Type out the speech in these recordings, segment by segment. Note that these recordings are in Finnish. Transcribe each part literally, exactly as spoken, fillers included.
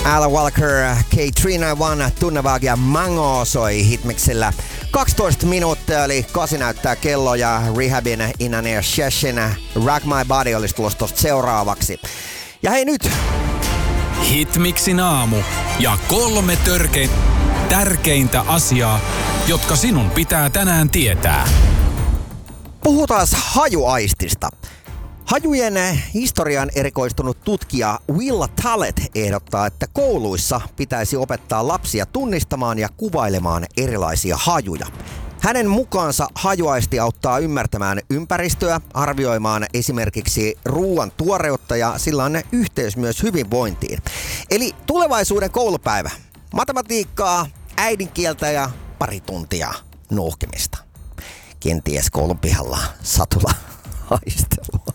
Alan Walker, K kolme yksi, Tunnevag ja Mango soi hitmiksellä. kaksitoista minuuttia, eli kasi näyttää kello ja Rehabin In an Air Session, Rock My Body olisi tulossa tosta seuraavaksi. Ja hei nyt! Hitmixin aamu ja kolme törkein, tärkeintä asiaa, jotka sinun pitää tänään tietää. Puhutaan hajuaistista. Hajujen historian erikoistunut tutkija Willa Tallet ehdottaa, että kouluissa pitäisi opettaa lapsia tunnistamaan ja kuvailemaan erilaisia hajuja. Hänen mukaansa hajuaisti auttaa ymmärtämään ympäristöä, arvioimaan esimerkiksi ruoan tuoreutta ja sillä on yhteys myös hyvinvointiin. Eli tulevaisuuden koulupäivä. Matematiikkaa, äidinkieltä ja pari tuntia nuuhkimista. Kenties koulun pihalla satulla haistelua.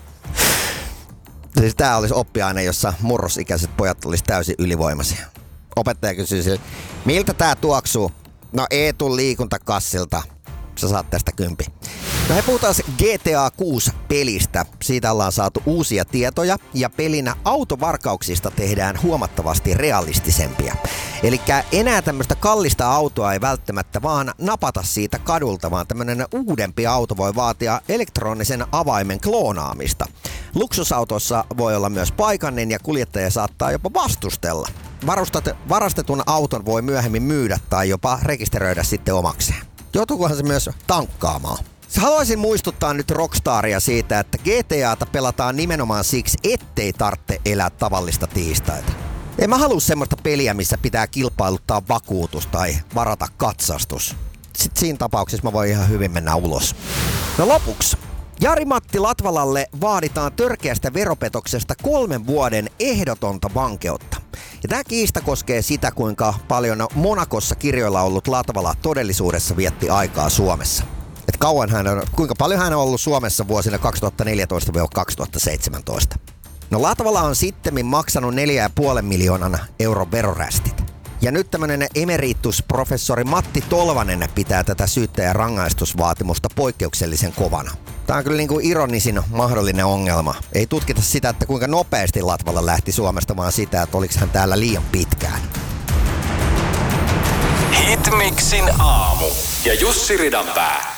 Siis tää olisi oppiaine, jossa murrosikäiset pojat olisi täysin ylivoimaisia. Opettaja kysyisi, miltä tää tuoksuu? No Eetun liikuntakassilta. Sä saat tästä kympi. No he puhutaan G T A kuusi pelistä. Siitä ollaan saatu uusia tietoja ja pelinä autovarkauksista tehdään huomattavasti realistisempia. Elikkä enää tämmöistä kallista autoa ei välttämättä vaan napata siitä kadulta, vaan tämmönen uudempi auto voi vaatia elektronisen avaimen kloonaamista. Luksusautossa voi olla myös paikallinen ja kuljettaja saattaa jopa vastustella. Varustat, varastetun auton voi myöhemmin myydä tai jopa rekisteröidä sitten omakseen. Joutuukohan se myös tankkaamaan? Haluaisin muistuttaa nyt Rockstaria siitä, että G T A:ta pelataan nimenomaan siksi, ettei tarvitse elää tavallista tiistaita. En mä halua semmoista peliä, missä pitää kilpailuttaa vakuutus tai varata katsastus. Sitten siinä tapauksessa mä voin ihan hyvin mennä ulos. No lopuksi. Jari-Matti Latvalalle vaaditaan törkeästä veropetoksesta kolmen vuoden ehdotonta vankeutta. Ja tämä kiista koskee sitä, kuinka paljon Monakossa kirjoilla ollut Latvala todellisuudessa vietti aikaa Suomessa. Et kauan hän on, kuinka paljon hän on ollut Suomessa vuosina kaksituhattaneljätoista kaksituhattaseitsemäntoista. No Latvala on sittemmin maksanut neljä pilkku viisi miljoonan euron verorästit. Ja nyt tämmönen emeritusprofessori Matti Tolvanen pitää tätä syyttäjän rangaistusvaatimusta poikkeuksellisen kovana. Tämä on kyllä niin kuin ironisin mahdollinen ongelma. Ei tutkita sitä, että kuinka nopeasti Latvala lähti Suomesta, vaan sitä, että oliko hän täällä liian pitkään. Hitmixin aamu ja Jussi Ridanpää.